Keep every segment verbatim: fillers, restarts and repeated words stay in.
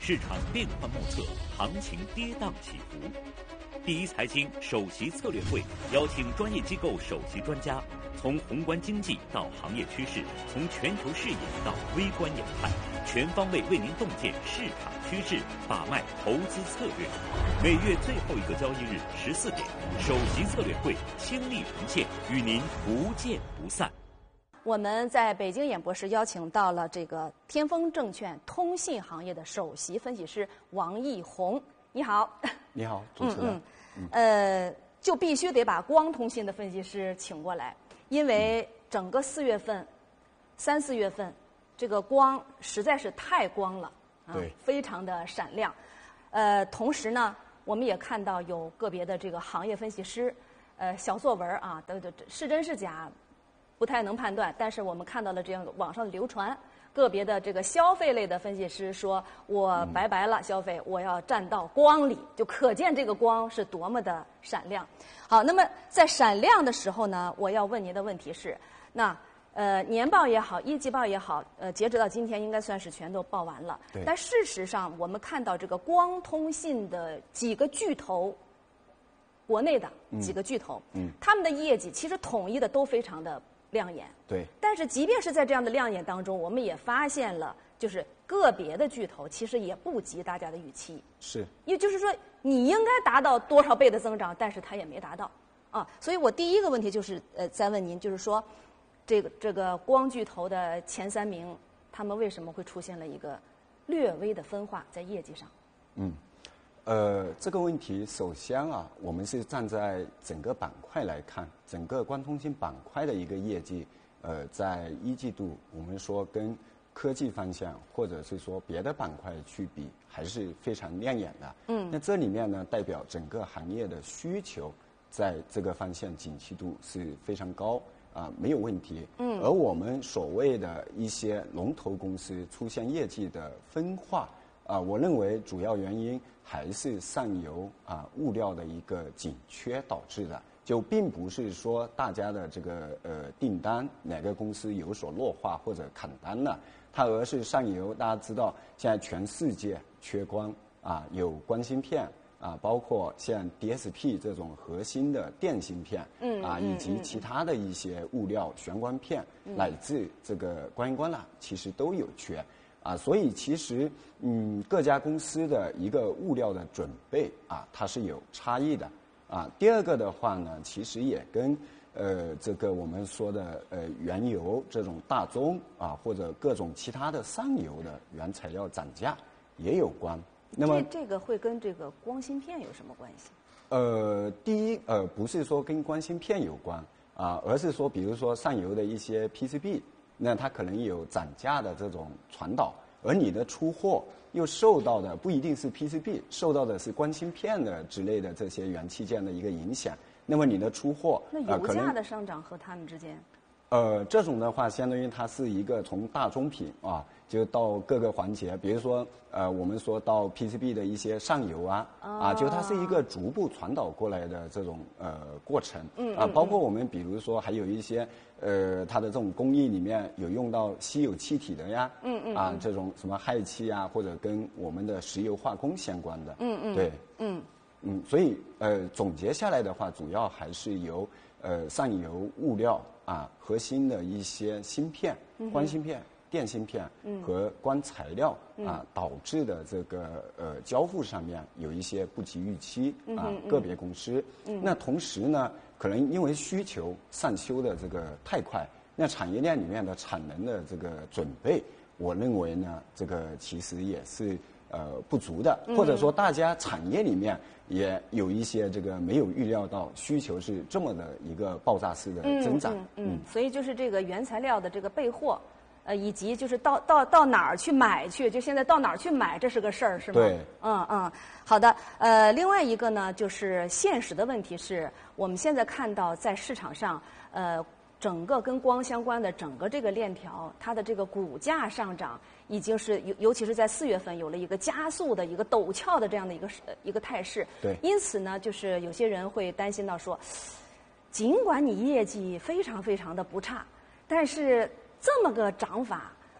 市场变幻莫测，行情跌宕起伏。第一财经首席策略会邀请专业机构首席专家，从宏观经济到行业趋势，从全球视野到微观研判，全方位为您洞见市场趋势，把脉投资策略。每月最后一个交易日十四点，首席策略会倾力呈现，与您不见不散。 我们在北京演播室邀请到了这个天风证券通信行业的首席分析师王毅宏，你好。 你好，主持人。 嗯嗯，呃，就必须得把光通信的分析师请过来，因为整个四月份、三四月份，这个光实在是太光了啊， 对， 非常的闪亮。呃，同时呢，我们也看到有个别的这个行业分析师，呃，小作文啊，都都是真是假，不太能判断。但是我们看到了这样网上流传。个别的这个消费类的分析师说：“我拜拜了，消费，我要站到光里。”就可见这个光是多么的闪亮。好，那么在闪亮的时候呢，我要问您的问题是：那呃年报也好，一季报也好，呃截止到今天应该算是全都报完了。但事实上，我们看到这个光通信的几个巨头，国内的几个巨头，嗯，他们的业绩其实统一的都非常的亮眼。 对， 但是即便是在这样的亮眼当中，我们也发现了，就是个别的巨头其实也不及大家的预期。 是， 也就是说，你应该达到多少倍的增长，但是它也没达到啊。所以我第一个问题就是，呃，再问您，就是说，这个这个光巨头的前三名，他们为什么会出现了一个略微的分化在业绩上？ 嗯。呃，这个问题首先啊，我们是站在整个板块来看，整个光通信板块的一个业绩，呃，在一季度我们说跟科技方向或者是说别的板块去比，还是非常亮眼的。嗯，那这里面呢，代表整个行业的需求在这个方向景气度是非常高啊、呃，没有问题。嗯，而我们所谓的一些龙头公司出现业绩的分化。啊、呃，我认为主要原因还是上游啊、呃、物料的一个紧缺导致的，就并不是说大家的这个呃订单哪个公司有所弱化或者砍单了，它而是上游大家知道现在全世界缺光啊，有光芯片啊，包括像 D S P 这种核心的电芯片，嗯啊，以及其他的一些物料玄光片，嗯、乃至这个光阴光缆，其实都有缺。啊，所以其实，嗯，各家公司的一个物料的准备啊，它是有差异的。啊，第二个的话呢，其实也跟呃这个我们说的呃原油这种大宗啊，或者各种其他的上游的原材料涨价也有关。那么这这个会跟这个光芯片有什么关系？ 呃，第一呃不是说跟光芯片有关啊，而是说比如说上游的一些 P C B。那它可能有涨价的这种传导，而你的出货又受到的不一定是 P C B， 受到的是光芯片的之类的这些元器件的一个影响。那么你的出货， 那油价的上涨和它们之间， 呃，这种的话，相当于它是一个从大宗品啊，就到各个环节，比如说呃，我们说到 P C B 的一些上游啊，哦、啊，就它是一个逐步传导过来的这种呃过程。嗯啊，包括我们比如说还有一些呃，它的这种工艺里面有用到稀有气体的呀，嗯嗯，啊，这种什么氦气啊，或者跟我们的石油化工相关的，嗯嗯，对，嗯嗯，所以呃，总结下来的话，主要还是由呃上游物料。啊，核心的一些芯片、光芯片、电芯片和光材料啊，导致的这个呃交付上面有一些不及预期啊，个别公司。那同时呢，可能因为需求上修的这个太快，那产业链里面的产能的这个准备，我认为呢，这个其实也是呃不足的，或者说大家产业里面。也有一些这个没有预料到需求是这么的一个爆炸式的增长， 嗯嗯，嗯所以就是这个原材料的这个备货，呃，以及就是到到到哪儿去买去，就现在到哪儿去买，这是个事儿，是吗？ 对， 嗯嗯，好的，呃，另外一个呢，就是现实的问题是，我们现在看到在市场上，呃。整个跟光相关的整个这个链条，它的这个股价上涨已经是尤尤其是在四月份有了一个加速的一个陡峭的这样的一个一个态势。 对， 因此呢，就是有些人会担心到说，尽管你业绩非常非常的不差，但是这么个涨法，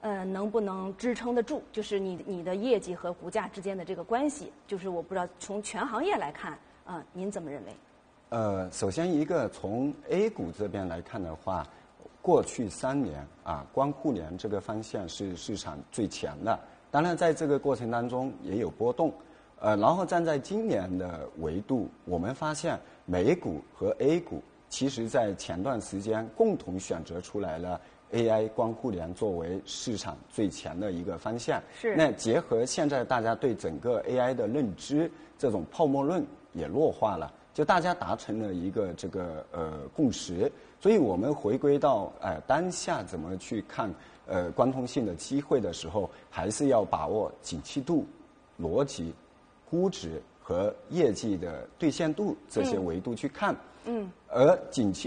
呃，能不能支撑得住？就是你你的业绩和股价之间的这个关系，就是我不知道从全行业来看，啊、呃，您怎么认为？ 呃，首先一个从 A 股这边来看的话，过去三年啊，光互联这个方向是市场最强的。当然，在这个过程当中也有波动。呃，然后站在今年的维度，我们发现美股和 A 股其实在前段时间共同选择出来了 A I 光互联作为市场最强的一个方向。 是。 那结合现在大家对整个 A I 的认知，这种泡沫论也弱化了，就大家达成了一个这个呃共识。所以我们回归到呃当下怎么去看呃光通信的机会的时候，还是要把握景气度、逻辑、估值和业绩的兑现度这些维度去看。 嗯。 而景气